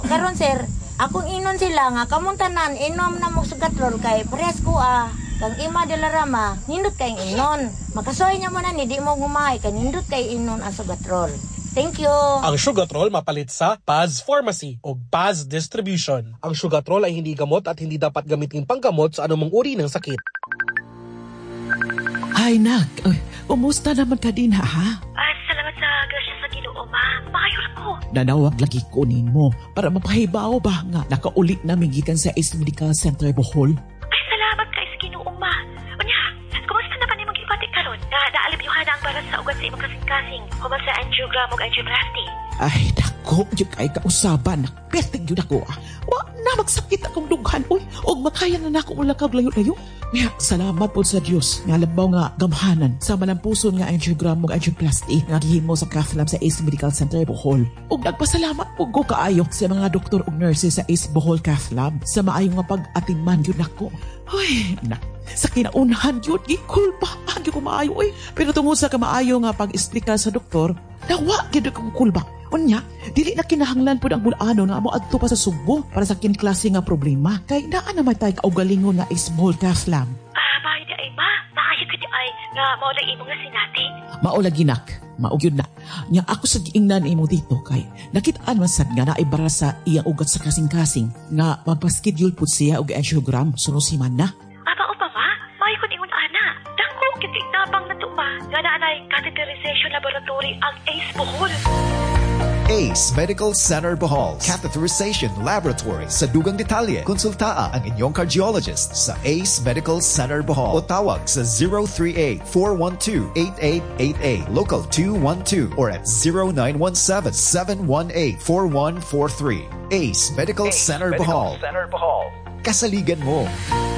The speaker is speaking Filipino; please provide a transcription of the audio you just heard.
Karon sir, akong inon sila nga kamong tanan inom na mo sugatrol kay parehas ko kang ima de la Rama nindot kay inon. Makasoy nya mo na ni di mo gumay kay nindot kay inon ang sugatrol. Thank you. Ang Sugatrol mapalit sa Paz Pharmacy o Paz Distribution. Ang Sugatrol ay hindi gamot at hindi dapat gamitin panggamot sa anumang uri ng sakit. Ay, nak. Kumusta naman ka din, ha? Salamat sa grasya sa Ginoo, ma. Maayon ko. Nanawag lagi kunin mo para mapahibaw ba nga nakaulit na gikan sa Ace Medical Center Bohol. Ay, salamat kay sa Ginoo, ma. Unya, kumusta naman imong gipati karon? Naalipyuhan na ang baras sa ugat sa imong kasing-kasing. Human sa angiogram o angioplasty. Ay, dako, yung kay kausaban. Perting yun ako, Wa na magsakit akong dughan, oy. O makaya na ako ulakag layo-layo. Kaya, salamat po sa Diyos. Nga labaw nga gamhanan sa malampuson nga angiogram o angioplasty nga gihimo sa cath lab sa Ace Medical Center Bohol. O nagpasalamat po ko kaayo sa mga doktor o nurses sa Ace Bohol Cath Lab sa maayong nga pag-atiman yun ako. Uy, sa kinaunahan yun, gikulpa. Agyo ko maayo, oy. Pero tungod sa kamaayo nga pag-explica sa doktor, nawa, gina kong kulba. Unya, dili na kinahanglan po ang bulano nga mo adto pa sa Subo para sa kinklase nga problema. Kay naa naman tayo kaugalingon nga small cath lab. Bahay di ay ma. Maayo ka di ay nga maulay imo nga sinati. Maulagi nak, maugyod na. Nya ako sa giingnan imo dito kay nakitaan man sad nga naibara sa iyang ugat sa kasing-kasing nga magpa-schedule pud siya og angiogram sunod semana. Aba upa ma, maayo ko ingon ana. Dako kiti tabang na to ma. Nga naanay catheterization laboratory ang Ace Bohol. Ace Medical Center Bohol Catheterization Laboratory. Sa dugang detalye, konsultaa ang inyong cardiologist sa Ace Medical Center Bohol o tawag sa 038-412-8888, local 212 or at 0917-718-4143. Ace Medical Center Bohol. Kasaligan mo.